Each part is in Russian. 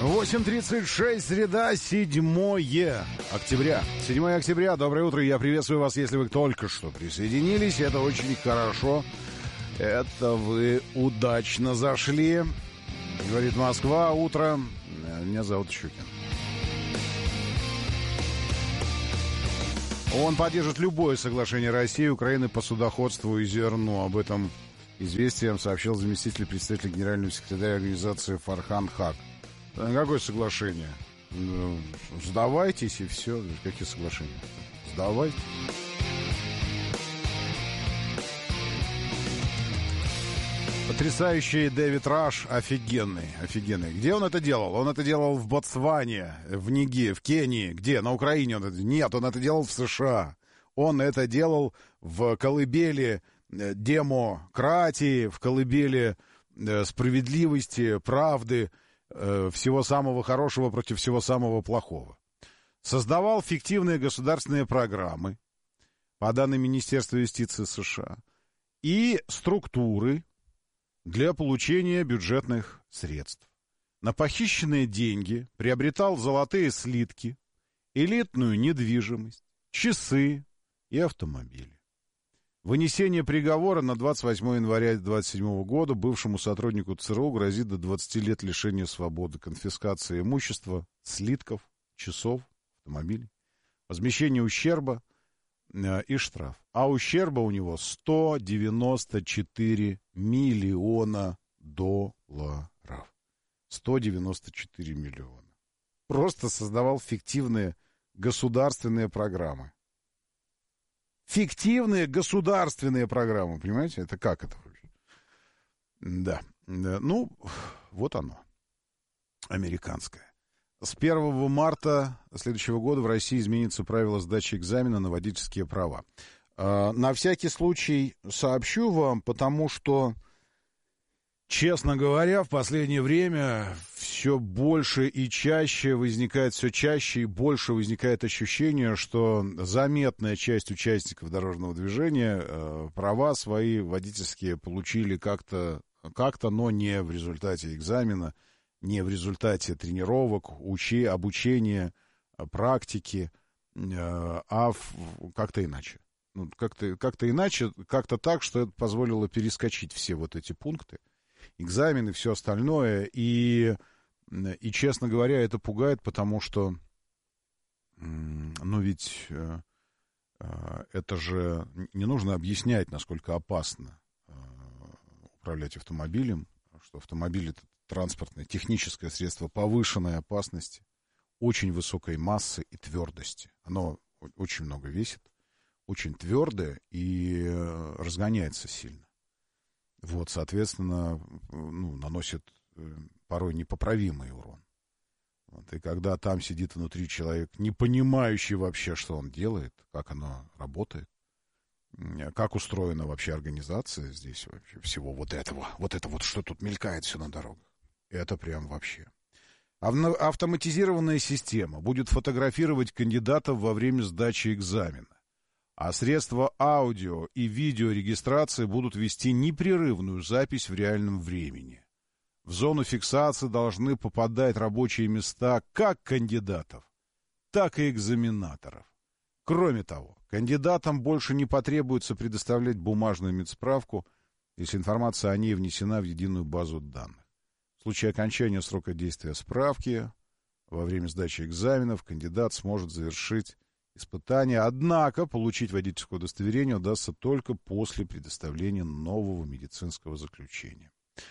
8:36, среда, 7 октября. 7 октября, доброе утро, я приветствую вас, если вы только что присоединились, это очень хорошо, это вы удачно зашли, говорит Москва, утро, меня зовут Щукин. Он поддержит любое соглашение России и Украины по судоходству и зерну, об этом известием сообщил заместитель председателя генерального секретаря организации Фархан Хак. Какое соглашение? Сдавайтесь и все. Какие соглашения? Сдавайтесь. Потрясающий Дэвид Раш, офигенный. Где он это делал? Он это делал в Ботсване, в Ниге, в Кении. Где? На Украине он это... Нет, он это делал в США. Он это делал в колыбели демократии, в колыбели справедливости, правды, всего самого хорошего против всего самого плохого. Создавал фиктивные государственные программы, по данным Министерства юстиции США, и структуры для получения бюджетных средств. На похищенные деньги приобретал золотые слитки, элитную недвижимость, часы и автомобили. Вынесение приговора на 28 января 2027 года бывшему сотруднику ЦРУ грозит до 20 лет лишения свободы, конфискация имущества, слитков, часов, автомобилей, возмещение ущерба и штраф. А ущерба у него 194 миллиона долларов. 194 миллиона. Просто создавал фиктивные государственные программы. Фиктивные государственные программы, понимаете? Это как это вообще? Да. Ну, вот оно. Американское. С 1 марта следующего года в России изменится правило сдачи экзамена на водительские права. На всякий случай сообщу вам, потому что, честно говоря, в последнее время все больше и чаще возникает, все чаще и больше возникает ощущение, что заметная часть участников дорожного движения права свои водительские получили как-то, но не в результате экзамена, не в результате тренировок, обучения, практики, а как-то иначе. Ну, как-то иначе, как-то так, что это позволило перескочить все вот эти пункты, экзамены, все остальное, и, честно говоря, это пугает, потому что, ну, ведь это же не нужно объяснять, насколько опасно управлять автомобилем, что автомобиль — это транспортное, техническое средство повышенной опасности, очень высокой массы и твердости. Оно очень много весит, очень твердое и разгоняется сильно. Вот, соответственно, ну, наносит порой непоправимый урон. Вот, и когда там сидит внутри человек, не понимающий вообще, что он делает, как оно работает, как устроена вообще организация здесь вообще всего вот этого, что тут мелькает все на дорогах, это прям вообще. Автоматизированная система будет фотографировать кандидатов во время сдачи экзамена. А средства аудио и видеорегистрации будут вести непрерывную запись в реальном времени. В зону фиксации должны попадать рабочие места как кандидатов, так и экзаменаторов. Кроме того, кандидатам больше не потребуется предоставлять бумажную медсправку, если информация о ней внесена в единую базу данных. В случае окончания срока действия справки во время сдачи экзаменов кандидат сможет завершить испытание, однако получить водительское удостоверение удастся только после предоставления нового медицинского заключения.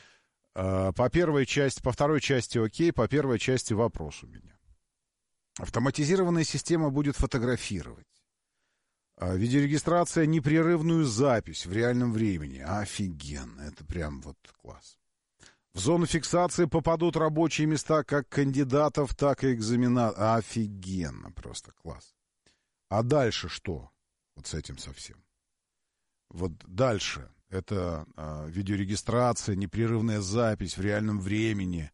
По второй части окей, по первой части вопрос у меня. Автоматизированная система будет фотографировать. Видеорегистрация, непрерывную запись в реальном времени. Офигенно, это прям вот класс. В зону фиксации попадут рабочие места как кандидатов, так и экзаменаторов. Офигенно, просто класс. А дальше что? Вот с этим совсем. Вот дальше. Это видеорегистрация, непрерывная запись в реальном времени.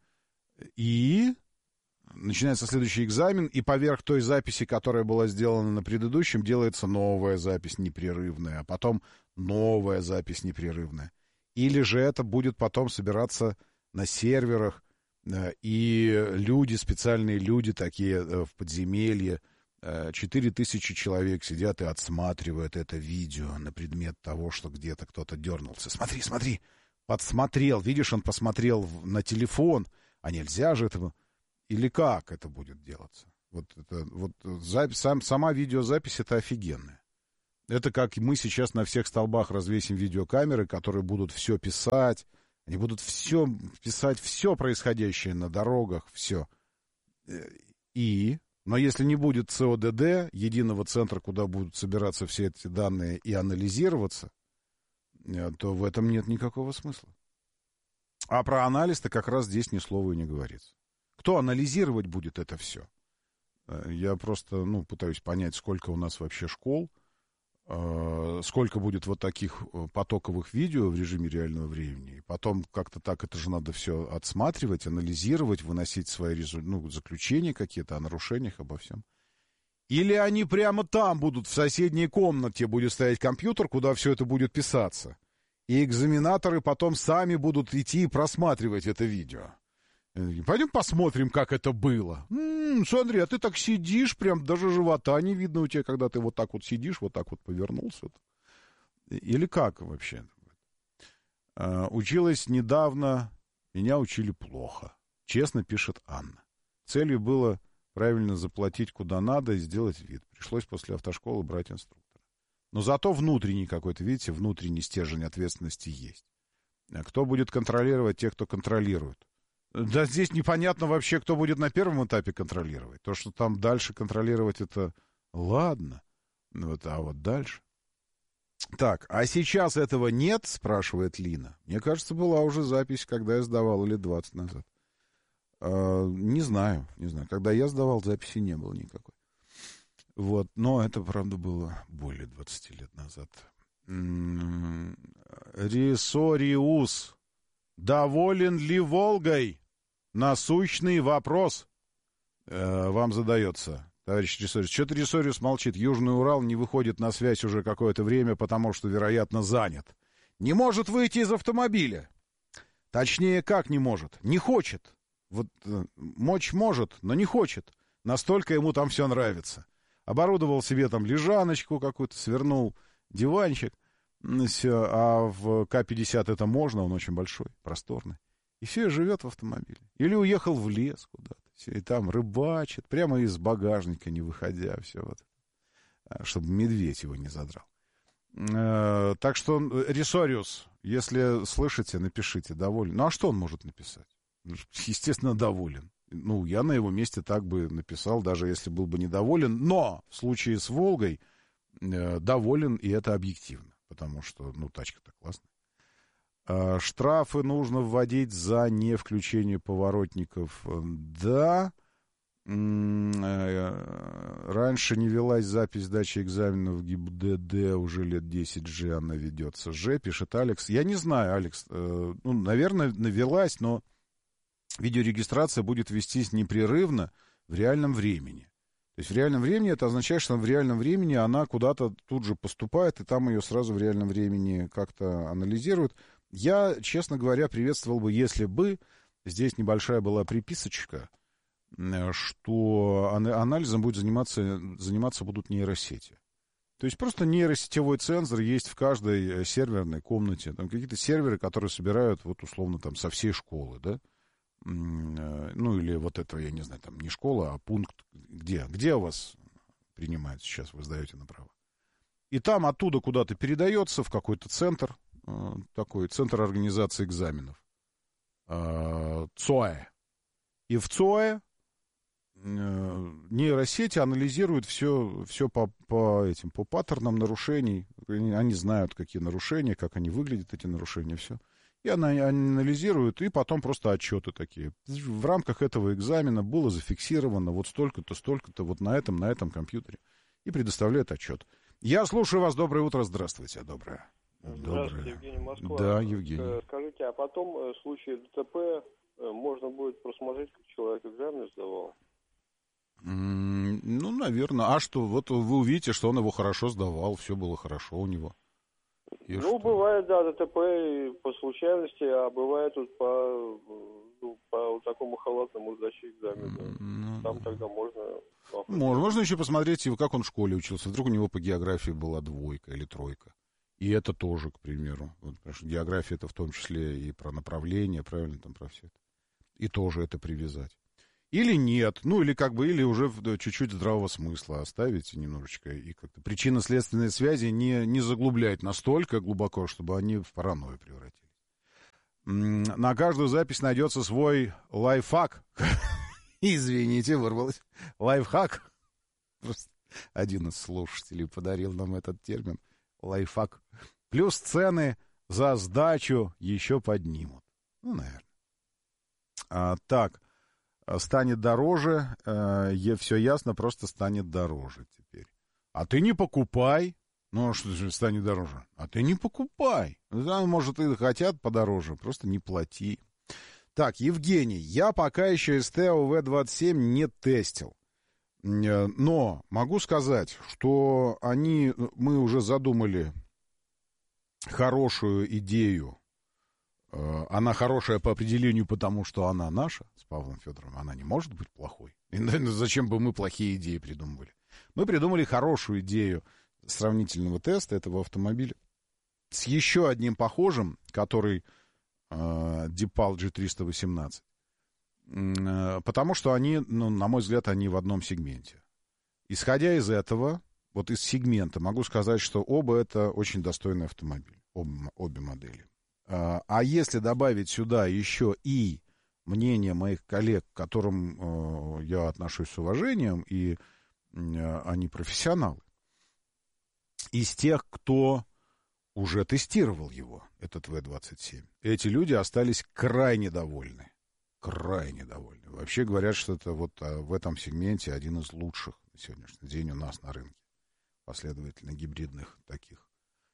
И начинается следующий экзамен, и поверх той записи, которая была сделана на предыдущем, делается новая запись непрерывная, а потом новая запись непрерывная. Или же это будет потом собираться на серверах И люди, специальные люди такие в подземелье, 4000 человек сидят и отсматривают это видео на предмет того, что где-то кто-то дернулся. Смотри, смотри, подсмотрел, видишь, он посмотрел на телефон, а нельзя же этого. Или как это будет делаться? Сама видеозапись — это офигенная. Это как мы сейчас на всех столбах развесим видеокамеры, которые будут все писать. Они будут все писать, все происходящее на дорогах, все. Но если не будет ЦОДД, единого центра, куда будут собираться все эти данные и анализироваться, то в этом нет никакого смысла. А про анализ-то как раз здесь ни слова и не говорится. Кто анализировать будет это все? Я просто пытаюсь понять, сколько у нас вообще школ, сколько будет вот таких потоковых видео в режиме реального времени. И потом как-то так это же надо все отсматривать, анализировать, выносить свои заключения какие-то о нарушениях, обо всем. Или они прямо там будут, в соседней комнате будет стоять компьютер, куда все это будет писаться. И экзаменаторы потом сами будут идти и просматривать это видео. Пойдем посмотрим, как это было. Смотри, а ты так сидишь, прям даже живота не видно у тебя, когда ты вот так вот сидишь, вот так вот повернулся. Или как вообще? Училась недавно, меня учили плохо. Честно, пишет Анна. Целью было правильно заплатить куда надо и сделать вид. Пришлось после автошколы брать инструктора. Но зато внутренний какой-то, видите, внутренний стержень ответственности есть. Кто будет контролировать тех, кто контролирует? Да здесь непонятно вообще, кто будет на первом этапе контролировать. То, что там дальше контролировать, это ладно. А вот дальше. Так, а сейчас этого нет, спрашивает Лина. Мне кажется, была уже запись, когда я сдавал, лет 20 назад. Не знаю. Когда я сдавал, записи не было никакой. Вот, но это, правда, было более 20 лет назад. Рисориус. Доволен ли Волгой? Насущный вопрос вам задается, товарищ Рисориус. Что-то Рисориус молчит. Южный Урал не выходит на связь уже какое-то время, потому что, вероятно, занят. Не может выйти из автомобиля. Точнее, как не может? Не хочет. Мочь может, но не хочет. Настолько ему там все нравится. Оборудовал себе там лежаночку какую-то, свернул диванчик. Все, а в К-50 это можно, он очень большой, просторный. И все, живет в автомобиле. Или уехал в лес куда-то, все, и там рыбачит, прямо из багажника не выходя, все вот, чтобы медведь его не задрал. Так что, Рисориус, если слышите, напишите, доволен. Ну, а что он может написать? Естественно, доволен. Я на его месте так бы написал, даже если был бы недоволен. Но в случае с Волгой доволен, и это объективно. Потому что, тачка-то классная. Штрафы нужно вводить за невключение поворотников. Да. Раньше не велась запись сдачи экзаменов в ГИБДД, уже лет 10 же она ведется. Пишет Алекс. Я не знаю, Алекс. Наверное, навелась, но видеорегистрация будет вестись непрерывно в реальном времени. То есть в реальном времени это означает, что в реальном времени она куда-то тут же поступает, и там ее сразу в реальном времени как-то анализируют. Я, честно говоря, приветствовал бы, если бы здесь небольшая была приписочка, что анализом будет заниматься будут нейросети. То есть просто нейросетевой цензор есть в каждой серверной комнате. Там какие-то серверы, которые собирают, условно, там, со всей школы, да? Или вот это, я не знаю, там не школа, а пункт, где у вас принимают сейчас, вы сдаете на права. И там оттуда куда-то передается в какой-то центр, такой центр организации экзаменов, ЦОЭ. И в ЦОЭ нейросети анализируют все по паттернам нарушений. Они знают, какие нарушения, как они выглядят, эти нарушения, все. И она анализирует, и потом просто отчеты такие. В рамках этого экзамена было зафиксировано вот столько-то, столько-то, вот на этом компьютере. И предоставляет отчет. Я слушаю вас. Доброе утро. Здравствуйте. Доброе. Здравствуйте, Евгений, Москва. Да, Евгений. Скажите, а потом в случае ДТП можно будет просмотреть, как человек экзамен сдавал? Наверное. А что? Вот вы увидите, что он его хорошо сдавал, все было хорошо у него. И бывает, да, ДТП по случайности, а бывает тут по по вот такому халатному сдаче экзамена. Там тогда можно... Можно еще посмотреть, как он в школе учился. Вдруг у него по географии была 2 или 3. И это тоже, к примеру. Вот, потому что география это в том числе и про направление, правильно, там про все это. И тоже это привязать. Или нет, или уже чуть-чуть здравого смысла оставить немножечко. И как-то причинно-следственные связи не заглублять настолько глубоко, чтобы они в паранойю превратились. На каждую запись найдется свой лайфхак. Извините, вырвалось. Лайфхак. Просто один из слушателей подарил нам этот термин. Лайфхак. Плюс цены за сдачу еще поднимут. Наверное. Так. Станет дороже. Все ясно, просто станет дороже теперь. А ты не покупай. Что же станет дороже? А ты не покупай. Может, и хотят подороже, просто не плати. Так, Евгений, я пока еще СТ УВ-27 не тестил. Но могу сказать, что мы уже задумали хорошую идею. Она хорошая по определению, потому что она наша, с Павлом Федоровым. Она не может быть плохой. И, наверное, зачем бы мы плохие идеи придумывали? Мы придумали хорошую идею сравнительного теста этого автомобиля с еще одним похожим, который DePaul G318. Потому что они, на мой взгляд, они в одном сегменте. Исходя из этого, вот из сегмента, могу сказать, что оба это очень достойный автомобиль. Обе модели. А если добавить сюда еще и мнение моих коллег, к которым я отношусь с уважением, и они профессионалы, из тех, кто уже тестировал его, этот В-27, эти люди остались крайне довольны. Крайне довольны. Вообще говорят, что это вот в этом сегменте один из лучших на сегодняшний день у нас на рынке. Последовательно гибридных таких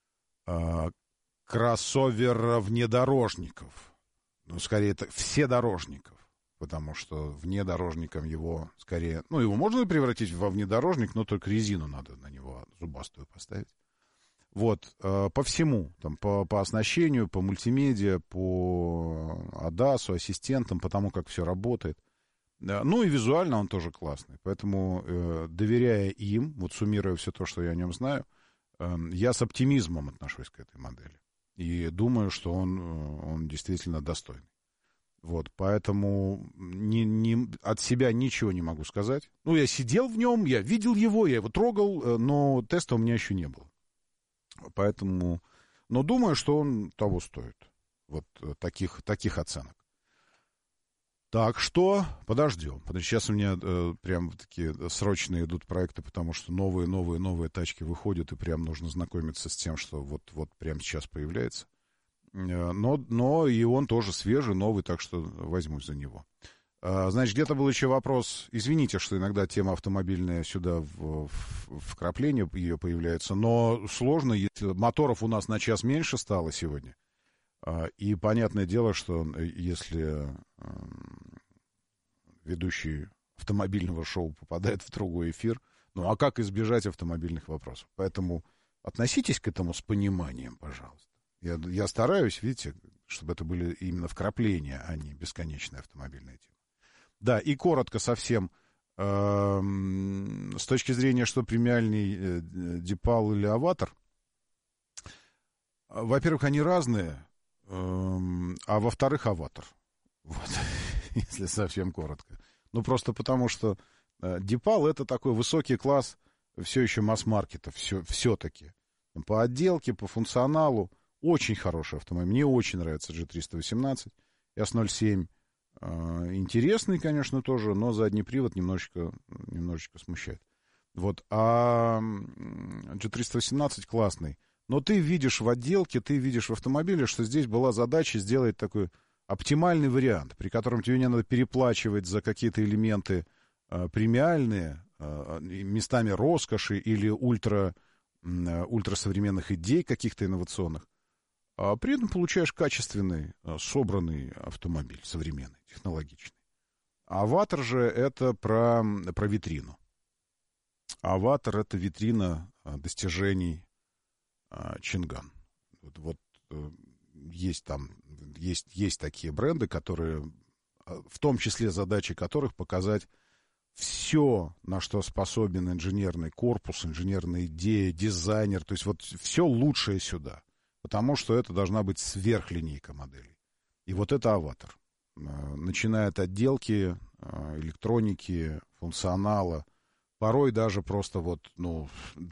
кроссовер-внедорожников. Скорее, это вседорожников. Потому что внедорожником его скорее... его можно превратить во внедорожник, но только резину надо на него зубастую поставить. Вот, по всему, там, по оснащению, по мультимедиа, по ADAS, ассистентам, по тому, как все работает. И визуально он тоже классный. Поэтому, доверяя им, вот суммируя все то, что я о нем знаю, я с оптимизмом отношусь к этой модели. И думаю, что он действительно достойный. Вот, поэтому от себя ничего не могу сказать. Я сидел в нем, я видел его, я его трогал, но теста у меня еще не было. Поэтому, но думаю, что он того стоит. Вот таких оценок. Так что подождем. Сейчас у меня прям такие срочные идут проекты, потому что новые тачки выходят, и прям нужно знакомиться с тем, что вот прямо сейчас появляется. Но и он тоже свежий, новый, так что возьмусь за него. Значит, где-то был еще вопрос. Извините, что иногда тема автомобильная сюда вкрапление ее появляется, но сложно, если моторов у нас на час меньше стало сегодня. И понятное дело, что если ведущий автомобильного шоу попадает в другой эфир, а как избежать автомобильных вопросов? Поэтому относитесь к этому с пониманием, пожалуйста. Я стараюсь, видите, чтобы это были именно вкрапления, а не бесконечная автомобильная тема. Да, и коротко совсем, с точки зрения, что премиальный DePaul или Аватар, во-первых, они разные, а во-вторых, Аватар. Вот, если совсем коротко. Просто потому, что DePaul это такой высокий класс все еще масс-маркета, все-таки. По отделке, по функционалу. Очень хороший автомобиль. Мне очень нравится G318. S07 интересный, конечно, тоже, но задний привод немножечко смущает. Вот. А G318 классный. Но ты видишь в отделке, ты видишь в автомобиле, что здесь была задача сделать такой оптимальный вариант, при котором тебе не надо переплачивать за какие-то элементы премиальные, местами роскоши или ультрасовременных идей каких-то инновационных. А при этом получаешь качественный, собранный автомобиль, современный, технологичный. Аватар же это про витрину. Аватар это витрина достижений Чинган. Вот есть такие бренды, которые в том числе задачи которых показать все, на что способен инженерный корпус, инженерная идея, дизайнер, то есть вот все лучшее сюда, потому что это должна быть сверхлинейка моделей. И вот это «Аватар». Начиная от отделки, электроники, функционала, порой даже просто вот, но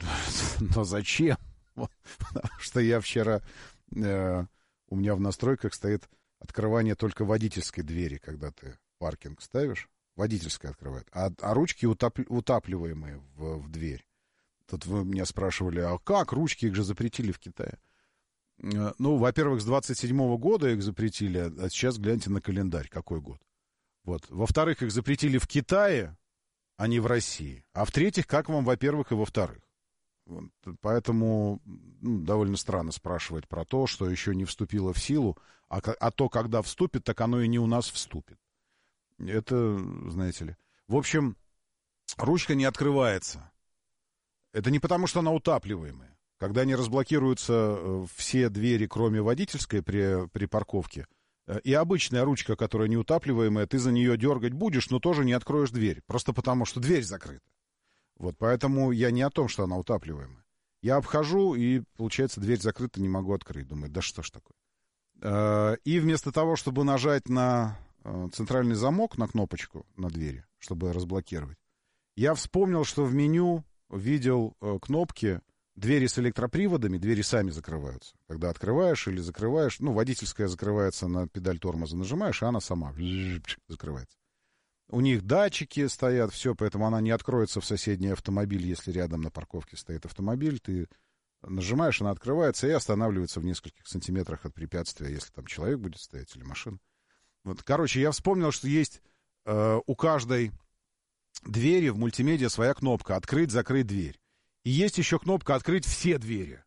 зачем? Потому что я вчера, у меня в настройках стоит открывание только водительской двери, когда ты паркинг ставишь. Водительская открывает. А ручки утапливаемые в дверь. Тут вы меня спрашивали, а как ручки, их же запретили в Китае? Ну, во-первых, с 27-го года их запретили, а сейчас гляньте на календарь, какой год. Вот. Во-вторых, их запретили в Китае, а не в России. А в-третьих, как вам, во-первых, и во-вторых? Вот. Поэтому довольно странно спрашивать про то, что еще не вступило в силу, а то, когда вступит, так оно и не у нас вступит. Это, знаете ли. В общем, ручка не открывается. Это не потому, что она утапливаемая. Когда не разблокируются все двери, кроме водительской при парковке, и обычная ручка, которая неутапливаемая, ты за нее дергать будешь, но тоже не откроешь дверь. Просто потому, что дверь закрыта. Вот, поэтому я не о том, что она утапливаемая. Я обхожу, и, получается, дверь закрыта, не могу открыть. Думаю, да что ж такое. И вместо того, чтобы нажать на центральный замок, на кнопочку на двери, чтобы разблокировать, я вспомнил, что в меню видел кнопки двери с электроприводами, двери сами закрываются. Когда открываешь или закрываешь, ну, водительская закрывается, на педаль тормоза нажимаешь, и она сама закрывается. У них датчики стоят, все, поэтому она не откроется в соседний автомобиль, если рядом на парковке стоит автомобиль, ты нажимаешь, она открывается и останавливается в нескольких сантиметрах от препятствия, если там человек будет стоять или машина. Вот, короче, я вспомнил, что есть у каждой двери в мультимедиа своя кнопка «Открыть, закрыть дверь». И есть еще кнопка «Открыть все двери».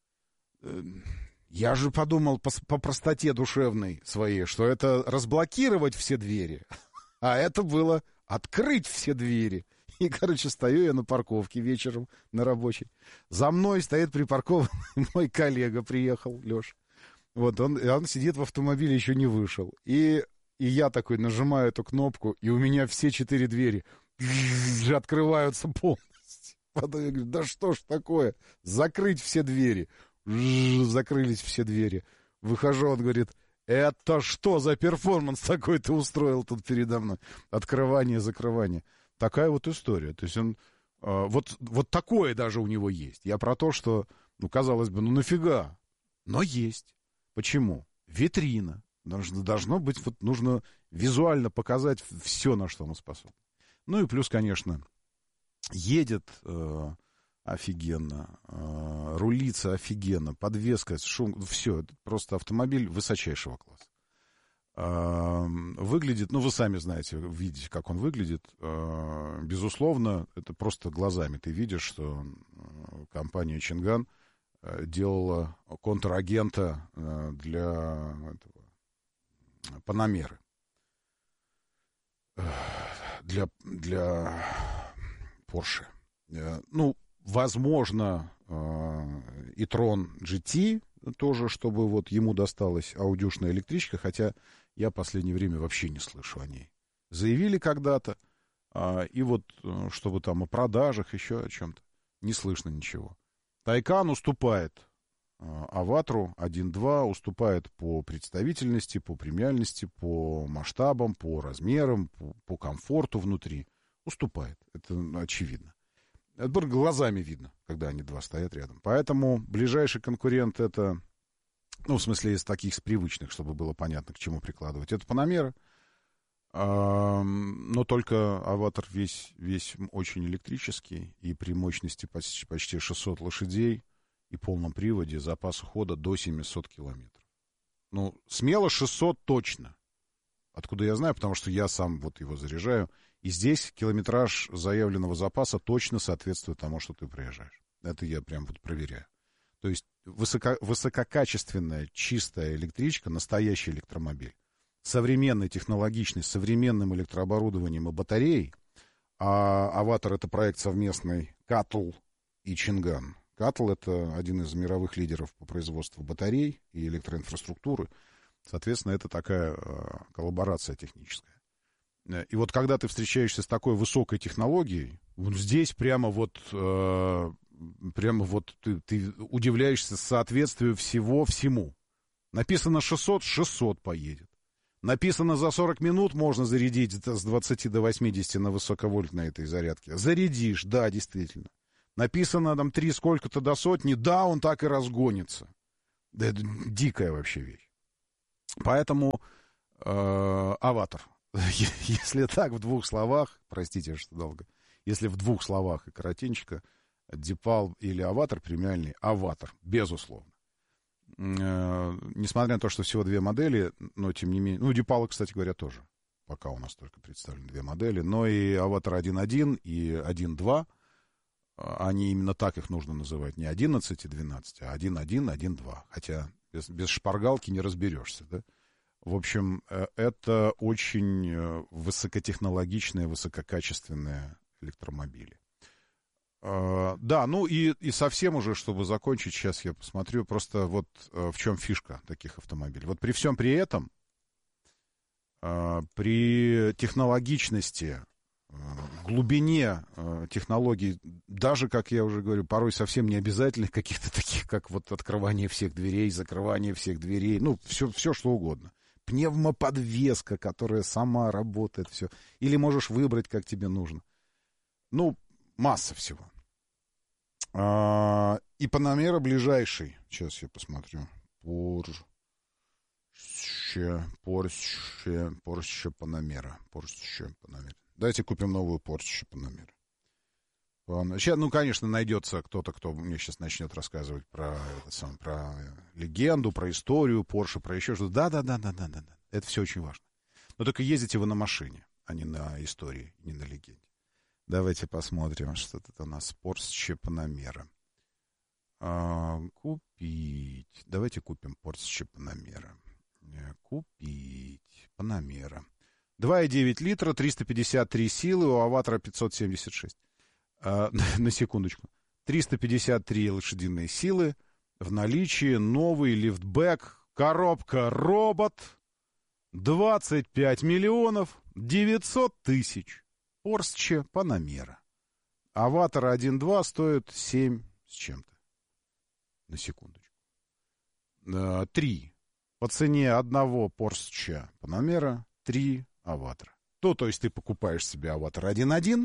Я же подумал по простоте душевной своей, что это разблокировать все двери, а это было открыть все двери. И, короче, стою я на парковке вечером на рабочей. За мной стоит припаркованный мой коллега, приехал, Леша. Вот, он сидит в автомобиле, еще не вышел. И я такой нажимаю эту кнопку, и у меня все 4 двери открываются полностью. Потом я говорю, да что ж такое? Закрыть все двери. Закрылись все двери. Выхожу, он говорит, это что за перформанс такой ты устроил тут передо мной? Открывание, закрывание. Такая вот история. То есть он... Вот такое даже у него есть. Я про то, что, ну, казалось бы, ну нафига? Но есть. Почему? Витрина. Должно быть, вот нужно визуально показать все, на что он способен. Ну и плюс, конечно, едет офигенно, рулится офигенно, подвеска, шум, все, это просто автомобиль высочайшего класса. Выглядит, ну вы сами знаете, видите, как он выглядит. Безусловно, это просто глазами ты видишь, что компания Чинган делала контрагента для Панамеры. Для Porsche. Ну, возможно, и Трон GT тоже, чтобы вот ему досталась аудюшная электричка, хотя я в последнее время вообще не слышу о ней. Заявили когда-то, и вот чтобы там о продажах, еще о чем-то, не слышно ничего. Тайкан уступает Аватру 1.2, уступает по представительности, по премиальности, по масштабам, по размерам, по комфорту внутри. Уступает, это очевидно. Это глазами видно, когда они два стоят рядом. Поэтому ближайший конкурент это, ну, в смысле, из таких, с привычных, чтобы было понятно, к чему прикладывать, это Панамера. Но только Аватар весь очень электрический, и при мощности почти 600 лошадей и полном приводе запас хода до 700 километров. Ну, смело 600 точно. Откуда я знаю? Потому что я сам вот его заряжаю. И здесь километраж заявленного запаса точно соответствует тому, что ты проезжаешь. Это я прям вот проверяю. То есть высококачественная, чистая электричка, настоящий электромобиль. Современный, технологичный, с современным электрооборудованием и батареей. А Аватар — это проект совместный Каттл и Чинган. Каттл — это один из мировых лидеров по производству батарей и электроинфраструктуры. Соответственно, это такая коллаборация техническая. И вот когда ты встречаешься с такой высокой технологией, вот здесь прямо вот ты удивляешься соответствию всему. Написано 600, 600 поедет. Написано за 40 минут можно зарядить с 20 до 80 на высоковольтной этой зарядке. Зарядишь, да, действительно. Написано там 3 сколько-то до сотни, да, он так и разгонится. Да, это дикая вообще вещь. Поэтому «Аватар». Если так, в 2 словах, простите, что долго, если в 2 словах и коротенько, Дипал или «Аватар» премиальный, «Аватар», безусловно. Несмотря на то, что всего 2 модели, но тем не менее... Ну, Дипала, кстати говоря, тоже. Пока у нас только представлены 2 модели. Но и «Аватар 1.1» и 1.2, они именно так их нужно называть. Не 11 и 12, а 1.1, 1.2. Хотя без шпаргалки не разберешься, да? В общем, это очень высокотехнологичные, высококачественные электромобили. Да, ну и совсем уже, чтобы закончить, сейчас я посмотрю, просто вот в чем фишка таких автомобилей. Вот при всем при этом, при технологичности, глубине технологий, даже, как я уже говорю, порой совсем не обязательных, каких-то таких, как вот открывание всех дверей, закрывание всех дверей, ну, все что угодно. Пневмоподвеска, которая сама работает, все. Или можешь выбрать, как тебе нужно. Ну, масса всего. И Панамера ближайший. Сейчас я посмотрю. Porsche Panamera. Давайте купим новую Porsche Panamera. Сейчас, ну, конечно, найдется кто-то, кто мне сейчас начнет рассказывать про легенду, про историю Porsche, про еще что-то. Да. Это все очень важно. Но только ездите вы на машине, а не на истории, не на легенде. Давайте посмотрим, что тут у нас. Porsche Panamera. Купить. Давайте купим Porsche Panamera. Купить. Panamera. 2,9 литра, 353 силы, у «Аватара» 576. На секундочку. 353 лошадиные силы. В наличии новый лифтбэк. Коробка робот. 25 миллионов 900 тысяч. Porsche Panamera. «Аватар» 1.2 стоит 7 с чем-то. На секундочку. 3. По цене одного Porsche Panamera 3 «Аватара». То есть ты покупаешь себе «Аватар» 1.1,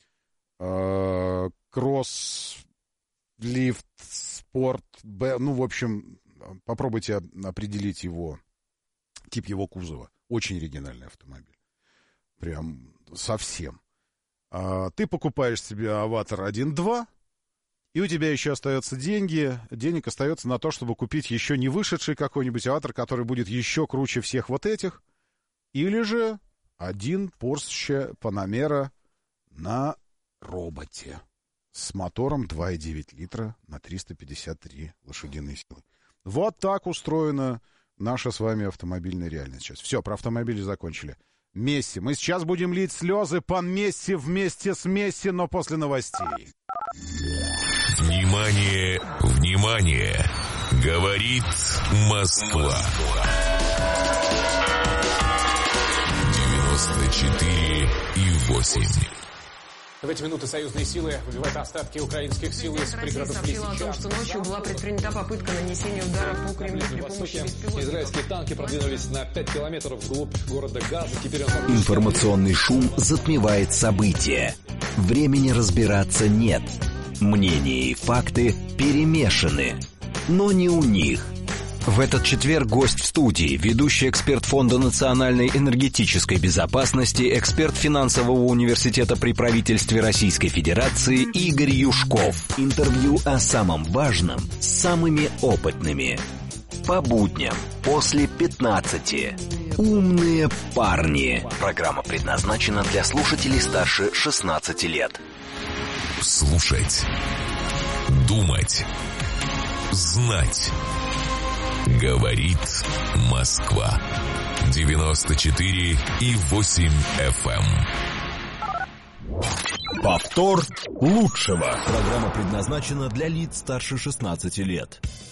кросс, лифт, спорт, ну, в общем, попробуйте определить его, тип его кузова. Очень оригинальный автомобиль. Прям совсем. Ты покупаешь себе «Аватар» 1.2, и у тебя еще остаются денег остается на то, чтобы купить еще не вышедший какой-нибудь «Аватар», который будет еще круче всех вот этих, или же один Porsche Panamera на роботе с мотором 2,9 литра на 353 лошадиные силы. Вот так устроена наша с вами автомобильная реальность сейчас. Все, про автомобили закончили. Месси. Мы сейчас будем лить слезы по Месси вместе с Месси, но после новостей. Внимание, внимание! Говорит Москва. 94,8. В эти минуты союзные силы выбивают остатки украинских сил из пригородов сообщила о том, что ночью была предпринята попытка нанесения удара по Кремлю при помощи беспилотников. Израильские танки продвинулись на 5 километров вглубь города Газа. Теперь Информационный шум затмевает события. Времени разбираться нет. Мнения и факты перемешаны. Но не у них. В этот четверг гость в студии, ведущий эксперт Фонда национальной энергетической безопасности, эксперт финансового университета при правительстве Российской Федерации Игорь Юшков. Интервью о самом важном с самыми опытными. По будням после 15. Умные парни. Программа предназначена для слушателей старше 16 лет. Слушать. Думать. Знать. Говорит Москва. 94,8 FM. Повтор лучшего. Программа предназначена для лиц старше 16 лет.